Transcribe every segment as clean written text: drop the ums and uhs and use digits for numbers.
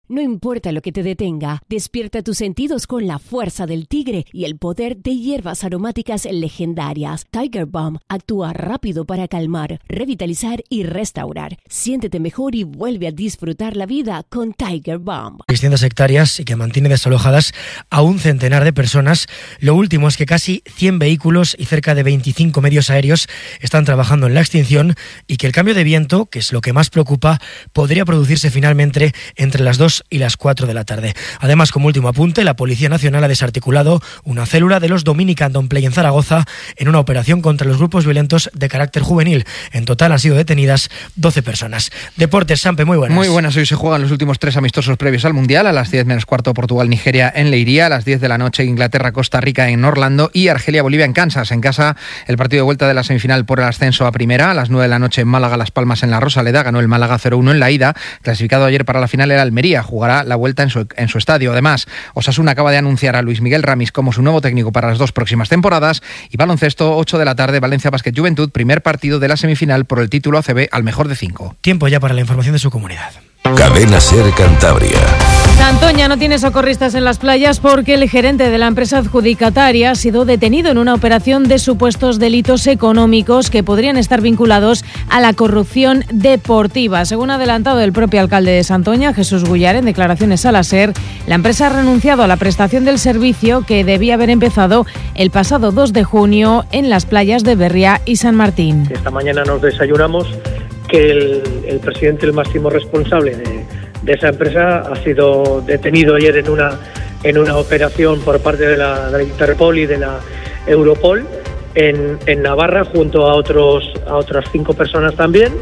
No importa lo que te detenga, despierta tus sentidos con la fuerza del tigre y el poder de hierbas aromáticas legendarias. Tiger Balm actúa rápido para calmar, revitalizar y restaurar. Siéntete mejor y vuelve a disfrutar la vida con Tiger Balm. 600 hectáreas y que mantiene desalojadas a un centenar de personas. Lo último es que casi 100 vehículos y cerca de 25 medios aéreos están trabajando en la extinción y que el cambio de viento, que es lo que más preocupa, podría producirse finalmente entre las 2 y las 4 de la tarde. Además, como último apunte, la Policía Nacional ha desarticulado una célula de los Dominican Don't Play en Zaragoza en una operación contra los grupos violentos de carácter juvenil. En total han sido detenidas 12 personas. Deportes, Sampe, muy buenas. Muy buenas, hoy se juegan los últimos 3 amistosos previos al Mundial. A las 10 menos cuarto Portugal-Nigeria en Leiría, a las 10 de la noche Inglaterra-Costa Rica en Orlando y Argelia-Bolivia en Kansas. En casa, el partido de vuelta de la semifinal por el ascenso a primera. A las 9 de la noche en Málaga-Las Palmas en la Rosaleda. Ganó el Málaga 0-1 en la ida. Clasificado ayer para la final era Almería. Jugará la vuelta en su estadio. Además, Osasuna acaba de anunciar a Luis Miguel Ramis como su nuevo técnico para las 2 próximas temporadas. Y baloncesto, 8 de la tarde, Valencia Basket Juventud, primer partido de la semifinal por el título ACB al mejor de 5. Tiempo ya para la información de su comunidad. Cadena SER Cantabria. Santoña no tiene socorristas en las playas porque el gerente de la empresa adjudicataria ha sido detenido en una operación de supuestos delitos económicos que podrían estar vinculados a la corrupción deportiva. Según ha adelantado el propio alcalde de Santoña, Jesús Gullar, en declaraciones a la SER, la empresa ha renunciado a la prestación del servicio que debía haber empezado el pasado 2 de junio en las playas de Berria y San Martín. Esta mañana nos desayunamos que el presidente, el máximo responsable de esa empresa, ha sido detenido ayer en una operación por parte de la Interpol y de la Europol en Navarra, junto a otras 5 personas también.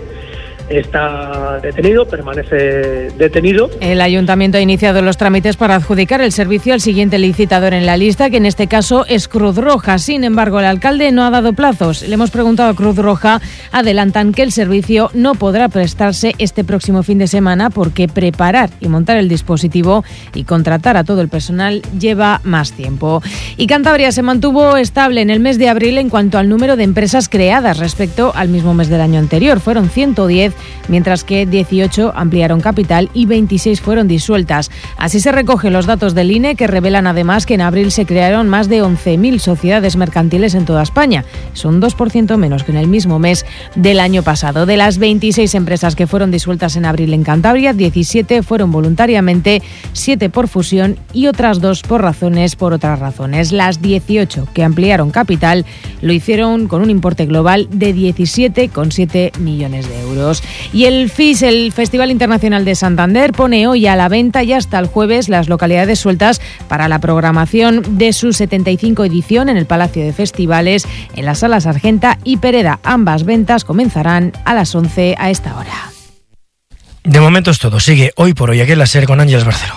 Está detenido, permanece detenido. El ayuntamiento ha iniciado los trámites para adjudicar el servicio al siguiente licitador en la lista, que en este caso es Cruz Roja. Sin embargo, el alcalde no ha dado plazos. Le hemos preguntado a Cruz Roja, adelantan que el servicio no podrá prestarse este próximo fin de semana porque preparar y montar el dispositivo y contratar a todo el personal lleva más tiempo. Y Cantabria se mantuvo estable en el mes de abril en cuanto al número de empresas creadas respecto al mismo mes del año anterior. Fueron 110, mientras que 18 ampliaron capital y 26 fueron disueltas. Así se recogen los datos del INE, que revelan además que en abril se crearon más de 11.000 sociedades mercantiles en toda España. Son 2% menos que en el mismo mes del año pasado. De las 26 empresas que fueron disueltas en abril en Cantabria, 17 fueron voluntariamente, 7 por fusión y otras 2 por otras razones. Las 18 que ampliaron capital lo hicieron con un importe global de 17,7 millones de euros. Y el FIS, el Festival Internacional de Santander, pone hoy a la venta y hasta el jueves las localidades sueltas para la programación de su 75 edición en el Palacio de Festivales, en las salas Argenta y Pereda. Ambas ventas comenzarán a las 11 a esta hora. De momento es todo. Sigue Hoy por Hoy aquí en la SER con Ángeles Barceló.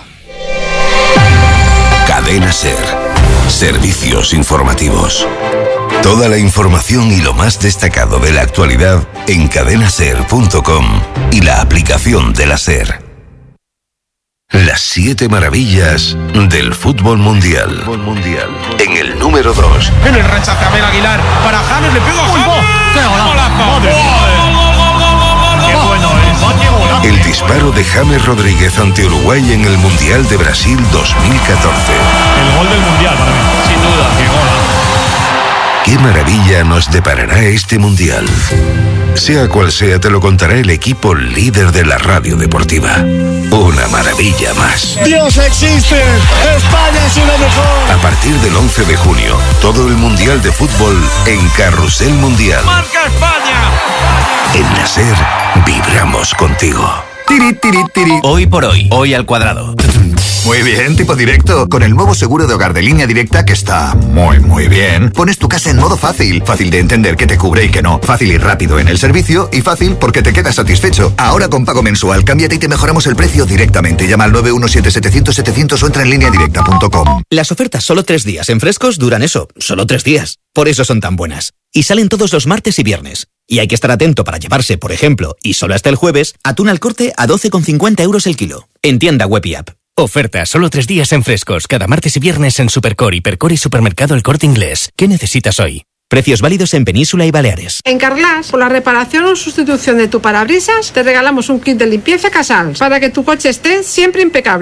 Cadena SER. Servicios informativos. Toda la información y lo más destacado de la actualidad en cadenaser.com y la aplicación de la SER. Las 7 maravillas del fútbol mundial. En el número 2. En el rechace Abel Aguilar para James, le pega a James. ¡Qué golazo! ¡Qué bueno es! El disparo de James Rodríguez ante Uruguay en el Mundial de Brasil 2014. El gol del Mundial para mí. Sin duda, qué gol. ¿Qué maravilla nos deparará este Mundial? Sea cual sea, te lo contará el equipo líder de la radio deportiva. Una maravilla más. ¡Dios existe! ¡España es una mejor! A partir del 11 de junio, todo el Mundial de Fútbol en Carrusel Mundial. ¡Marca España! En la SER, vibramos contigo. Tiri, tiri, tiri. Hoy por hoy, hoy al cuadrado. Muy bien, tipo directo. Con el nuevo seguro de hogar de Línea Directa, que está muy bien, pones tu casa en modo fácil. Fácil de entender que te cubre y que no. Fácil y rápido en el servicio y fácil porque te quedas satisfecho. Ahora con pago mensual, cámbiate y te mejoramos el precio directamente. Llama al 917-700-700 o entra en lineadirecta.com. Las ofertas solo 3 días en Frescos duran eso, solo 3 días. Por eso son tan buenas. Y salen todos los martes y viernes. Y hay que estar atento para llevarse, por ejemplo, y solo hasta el jueves, atún al corte a 12,50 € el kilo. En tienda web y app. Oferta solo 3 días en Frescos, cada martes y viernes en Supercore, Hipercore y Supermercado El Corte Inglés. ¿Qué necesitas hoy? Precios válidos en Península y Baleares. En Carglass, por la reparación o sustitución de tu parabrisas, te regalamos un kit de limpieza Casals para que tu coche esté siempre impecable.